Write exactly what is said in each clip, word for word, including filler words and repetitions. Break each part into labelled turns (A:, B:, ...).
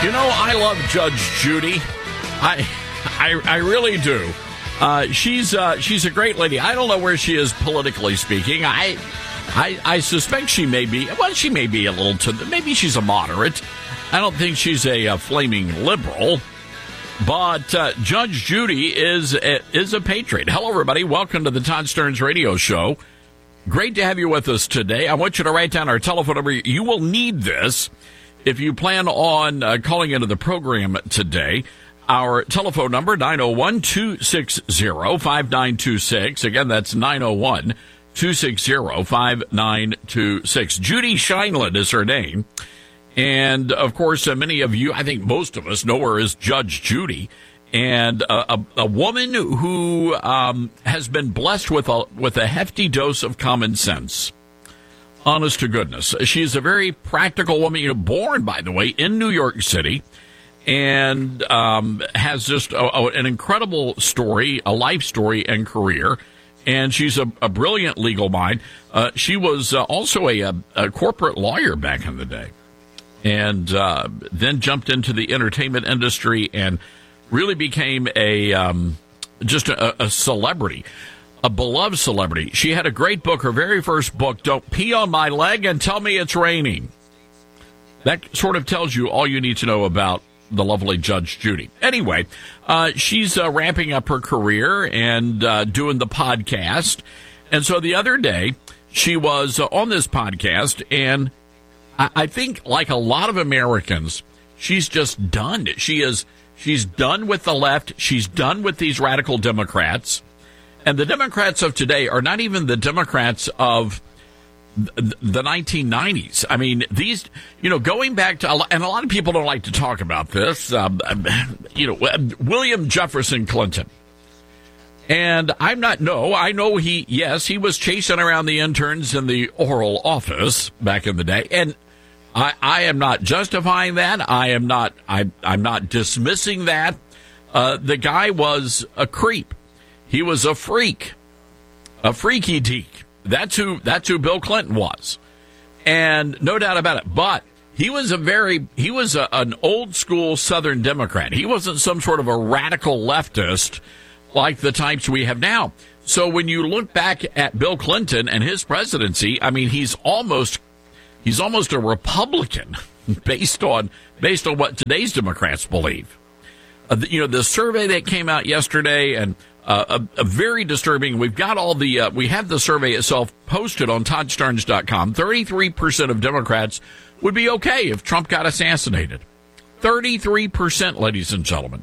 A: You know, I love Judge Judy. I, I, I really do. Uh, she's uh, she's a great lady. I don't know where she is politically speaking. I, I, I suspect she may be. Well, she may be a little to. Maybe she's a moderate. I don't think she's a, a flaming liberal. But uh, Judge Judy is a, is a patriot. Hello, everybody. Welcome to the Todd Stearns Radio Show. Great to have you with us today. I want you to write down our telephone number. You will need this if you plan on uh, calling into the program today. Our telephone number, nine oh one, two six zero, five nine two six. Again, that's nine oh one, two six zero, five nine two six. Judy Sheindlin is her name. And, of course, uh, many of you, I think most of us, know her as Judge Judy. And uh, a, a woman who um, has been blessed with a, with a hefty dose of common sense. Honest to goodness. She's a very practical woman, you know, born, by the way, in New York City, and um, has just a, a, an incredible story, a life story and career. And she's a, a brilliant legal mind. Uh, she was uh, also a, a, a corporate lawyer back in the day, and uh, then jumped into the entertainment industry and really became a um, just a, a celebrity. A beloved celebrity. She had a great book, her very first book, Don't Pee on My Leg and Tell Me It's Raining. That sort of tells you all you need to know about the lovely Judge Judy. Anyway, uh, she's uh, ramping up her career and uh, doing the podcast. And so the other day, she was uh, on this podcast, and I-, I think, like a lot of Americans, she's just done. She is, she's done with the left. She's done with these radical Democrats. And the Democrats of today are not even the Democrats of the nineteen nineties. I mean, these, you know, going back to, and a lot of people don't like to talk about this, um, you know, William Jefferson Clinton. And I'm not, no, I know he, yes, he was chasing around the interns in the Oral Office back in the day. And I, I am not justifying that. I am not, I, I'm not dismissing that. Uh, the guy was a creep. He was a freak, a freaky deek. That's who, that's who Bill Clinton was. And no doubt about it. But he was a very, he was a, an old school Southern Democrat. He wasn't some sort of a radical leftist like the types we have now. So when you look back at Bill Clinton and his presidency, I mean, he's almost, he's almost a Republican based on, based on what today's Democrats believe. Uh, the, you know, the survey that came out yesterday, and Uh, a, a very disturbing. We've got all the, uh, we have the survey itself posted on Todd Stearns dot com. thirty-three percent of Democrats would be okay if Trump got assassinated. thirty-three percent, ladies and gentlemen.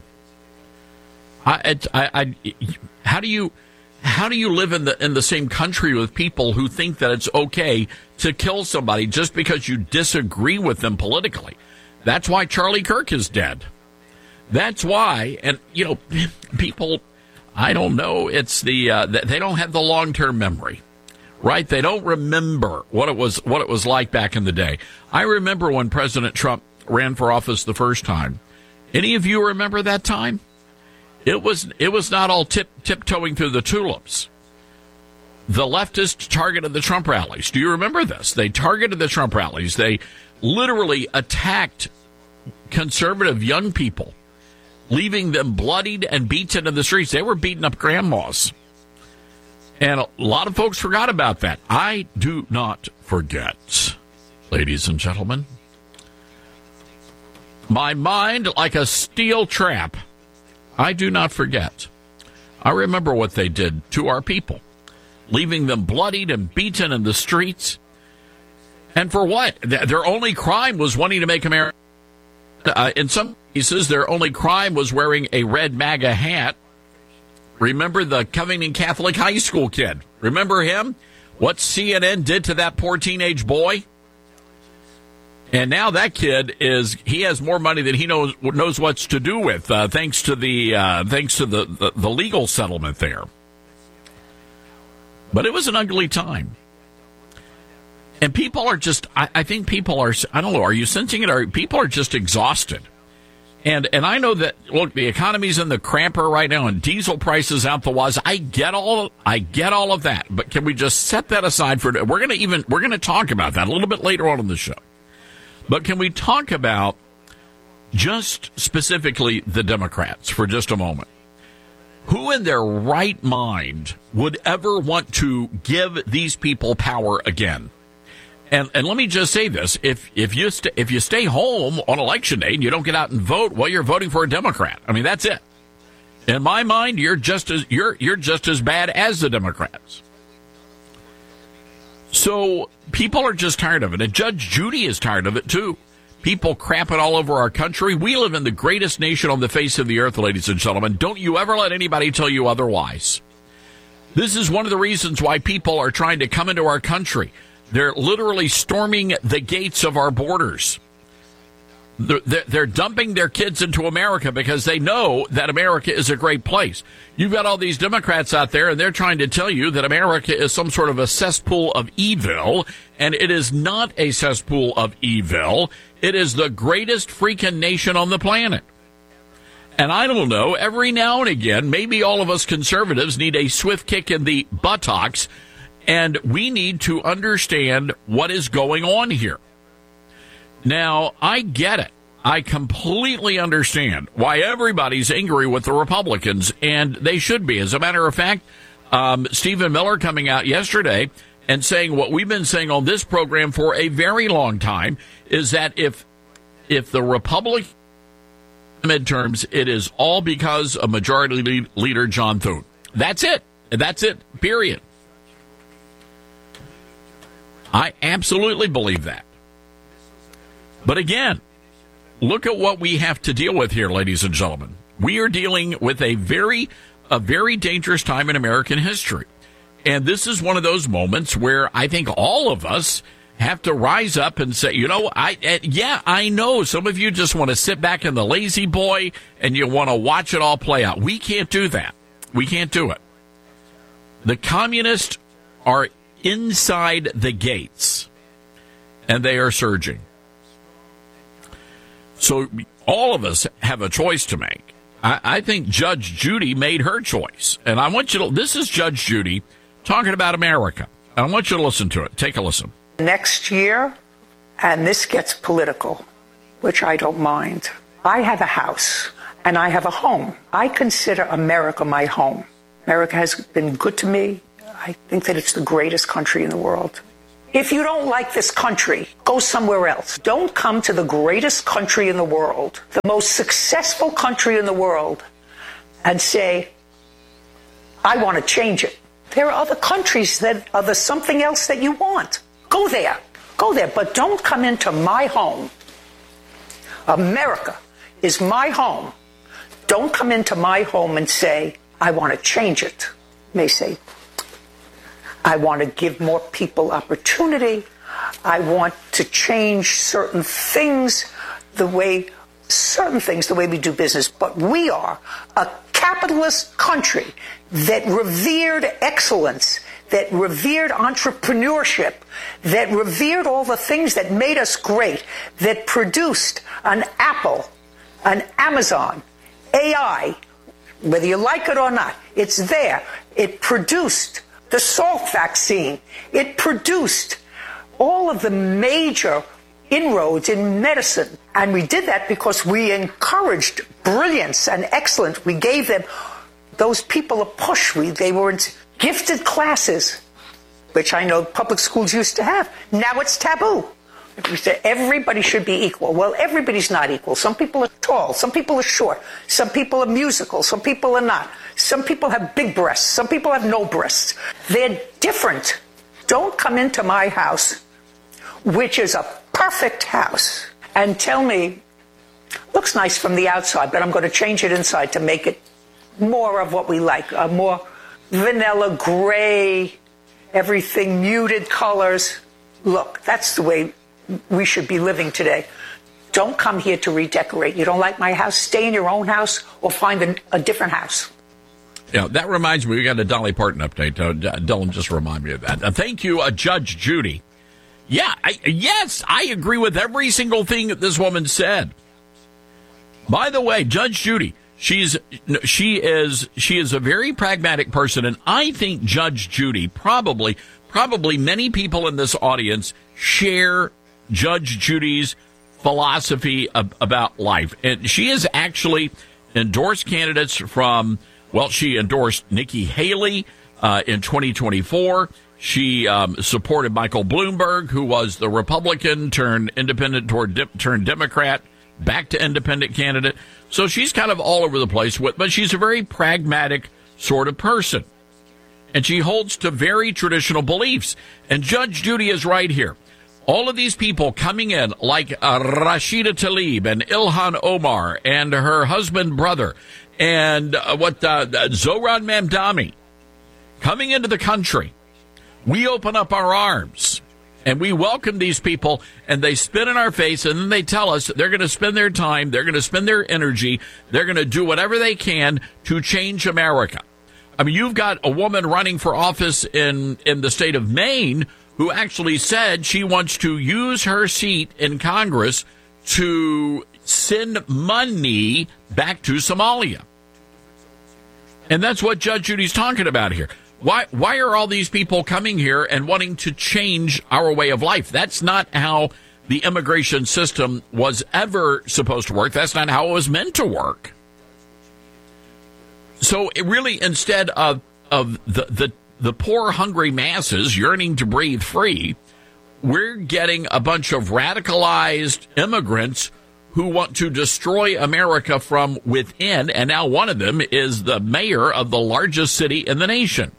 A: I, I, I, how do you, how do you live in the, in the same country with people who think that it's okay to kill somebody just because you disagree with them politically? That's why Charlie Kirk is dead. That's why, and, you know, people, I don't know. It's the uh, they don't have the long-term memory, right? They don't remember what it was what it was like back in the day. I remember when President Trump ran for office the first time. Any of you remember that time? It was it was not all tip tiptoeing through the tulips. The leftists targeted the Trump rallies. Do you remember this? They targeted the Trump rallies. They literally attacked conservative young people, leaving them bloodied and beaten in the streets. They were beating up grandmas. And a lot of folks forgot about that. I do not forget, ladies and gentlemen. My mind, like a steel trap, I do not forget. I remember what they did to our people, leaving them bloodied and beaten in the streets. And for what? Their only crime was wanting to make America. Uh, in some cases, their only crime was wearing a red MAGA hat. Remember the Covington Catholic High School kid? Remember him? What C N N did to that poor teenage boy? And now that kid is, he has more money than he knows knows what's to do with, uh, thanks to the uh, thanks to the, the, the legal settlement there. But it was an ugly time. And people are just, I, I think people are, I don't know, are you sensing it? Are people are just exhausted. And and I know that, look, the economy's in the cramper right now and diesel prices out the wazoo. I get all, I get all of that. But can we just set that aside for, we're going to even, we're going to talk about that a little bit later on in the show. But can we talk about just specifically the Democrats for just a moment. Who in their right mind would ever want to give these people power again? And and let me just say this: if if you st- if you stay home on election day and you don't get out and vote, well, you're voting for a Democrat. I mean, that's it. In my mind, you're just as you're you're just as bad as the Democrats. So people are just tired of it, and Judge Judy is tired of it too. People crapping all over our country. We live in the greatest nation on the face of the earth, ladies and gentlemen. Don't you ever let anybody tell you otherwise. This is one of the reasons why people are trying to come into our country. They're literally storming the gates of our borders. They're, they're dumping their kids into America because they know that America is a great place. You've got all these Democrats out there, and they're trying to tell you that America is some sort of a cesspool of evil, and it is not a cesspool of evil. It is the greatest freaking nation on the planet. And I don't know, every now and again, maybe all of us conservatives need a swift kick in the buttocks, and we need to understand what is going on here. Now, I get it. I completely understand why everybody's angry with the Republicans, and they should be. As a matter of fact, um, Stephen Miller coming out yesterday and saying what we've been saying on this program for a very long time is that if if the Republican midterms, it is all because of Majority Leader John Thune. That's it. That's it. Period. I absolutely believe that. But again, look at what we have to deal with here, ladies and gentlemen. We are dealing with a very, a very dangerous time in American history. And this is one of those moments where I think all of us have to rise up and say, you know, I, uh, yeah, I know some of you just want to sit back in the lazy boy and you want to watch it all play out. We can't do that. We can't do it. The communists are inside the gates and they are surging. So all of us have a choice to make. I, I think Judge Judy made her choice. And I want you to, this is Judge Judy talking about America. I want you to listen to it. Take a listen.
B: Next year, and this gets political, which I don't mind. I have a house and I have a home. I consider America my home. America has been good to me. I think that it's the greatest country in the world. If you don't like this country, go somewhere else. Don't come to the greatest country in the world, the most successful country in the world, and say, I want to change it. There are other countries that are the something else that you want. Go there. Go there. But don't come into my home. America is my home. Don't come into my home and say, I want to change it. You may say, I want to give more people opportunity. I want to change certain things, the way, certain things, the way we do business. But we are a capitalist country that revered excellence, that revered entrepreneurship, that revered all the things that made us great, that produced an Apple, an Amazon, A I, whether you like it or not, it's there. It produced the Salk vaccine. It produced all of the major inroads in medicine. And we did that because we encouraged brilliance and excellence. We gave them, those people, a push. We, they were in gifted classes, which I know public schools used to have. Now it's taboo. We say everybody should be equal. Well, everybody's not equal. Some people are tall. Some people are short. Some people are musical. Some people are not. Some people have big breasts. Some people have no breasts. They're different. Don't come into my house, which is a perfect house, and tell me, looks nice from the outside, but I'm going to change it inside to make it more of what we like, a more vanilla gray, everything muted colors. Look, that's the way we should be living today. Don't come here to redecorate. You don't like my house? Stay in your own house or find a, a different house.
A: Yeah, that reminds me, we got a Dolly Parton update. Uh, Dylan just remind me of that. Uh, thank you, uh, Judge Judy. Yeah, I, yes, I agree with every single thing that this woman said. By the way, Judge Judy, she's she is she is a very pragmatic person, and I think Judge Judy probably probably many people in this audience share Judge Judy's philosophy of, about life. And she has actually endorsed candidates from, well, she endorsed Nikki Haley uh, in twenty twenty-four. She um, supported Michael Bloomberg, who was the Republican turned independent toward de- turned Democrat, back to independent candidate. So she's kind of all over the place, with, but she's a very pragmatic sort of person. And she holds to very traditional beliefs. And Judge Judy is right here. All of these people coming in, like uh, Rashida Tlaib and Ilhan Omar and her husband, brother, and uh, what uh, Zohran Mamdani, coming into the country, we open up our arms and we welcome these people, and they spit in our face, and then they tell us they're going to spend their time, they're going to spend their energy, they're going to do whatever they can to change America. I mean, you've got a woman running for office in, in the state of Maine who actually said she wants to use her seat in Congress to send money back to Somalia. And that's what Judge Judy's talking about here. Why why are all these people coming here and wanting to change our way of life? That's not how the immigration system was ever supposed to work. That's not how it was meant to work. So it really, instead of of the, the, the poor, hungry masses yearning to breathe free, we're getting a bunch of radicalized immigrants who want to destroy America from within, and now one of them is the mayor of the largest city in the nation.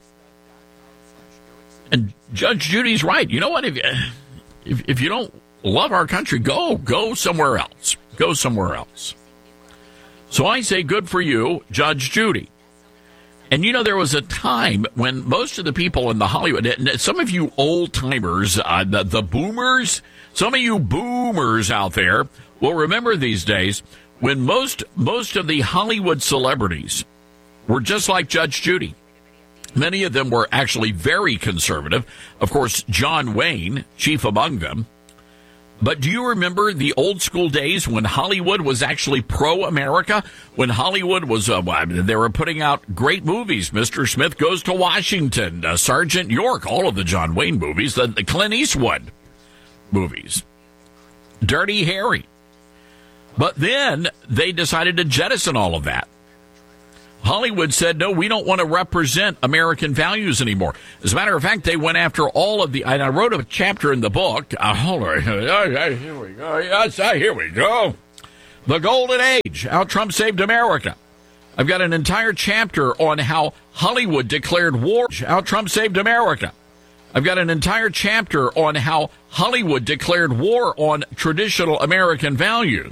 A: And Judge Judy's right. You know what? If, if if you don't love our country, go. Go somewhere else. Go somewhere else. So I say good for you, Judge Judy. And, you know, there was a time when most of the people in the Hollywood, some of you old-timers, uh, the, the boomers, some of you boomers out there will remember these days when most most of the Hollywood celebrities were just like Judge Judy. Many of them were actually very conservative. Of course, John Wayne, chief among them. But do you remember the old school days when Hollywood was actually pro-America? When Hollywood was, uh, they were putting out great movies. Mister Smith Goes to Washington, uh, Sergeant York, all of the John Wayne movies, the, the Clint Eastwood movies, Dirty Harry. But then they decided to jettison all of that. Hollywood said, no, we don't want to represent American values anymore. As a matter of fact, they went after all of the, and I wrote a chapter in the book. Uh, hold on. Here we go. Yes, here we go. The Golden Age, how Trump saved America. I've got an entire chapter on how Hollywood declared war, how Trump saved America. I've got an entire chapter on how Hollywood declared war on traditional American values.